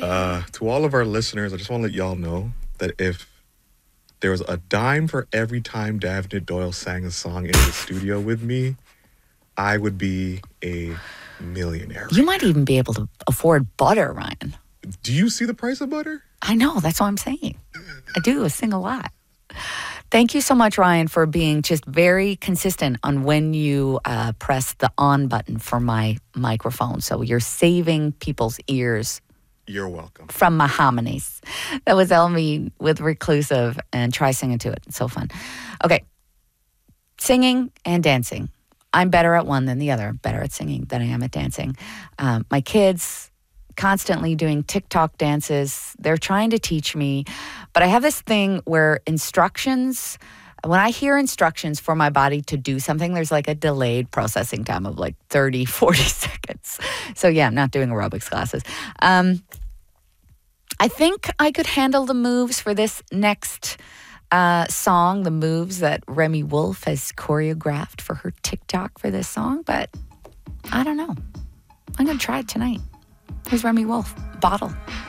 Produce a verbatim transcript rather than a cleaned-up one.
Uh, to all of our listeners, I just want to let y'all know that if there was a dime for every time Daphne Doyle sang a song in the studio with me, I would be a millionaire. You might even be able to afford butter, Ryan. Do you see the price of butter? I know. That's what I'm saying. I do. I sing a lot. Thank you so much, Ryan, for being just very consistent on when you uh, press the on button for my microphone. So you're saving people's ears. You're welcome. From my hominies. That was Elmi with Reclusive, and try singing to it. It's so fun. Okay. Singing and dancing. I'm better at one than the other. Better at singing than I am at dancing. Um, my kids constantly doing TikTok dances. They're trying to teach me. But I have this thing where instructions, when I hear instructions for my body to do something, there's like a delayed processing time of like thirty, forty seconds. So yeah, I'm not doing aerobics classes. Um, I think I could handle the moves for this next uh, song, the moves that Remi Wolf has choreographed for her TikTok for this song, but I don't know. I'm going to try it tonight. Here's Remi Wolf, Bottle.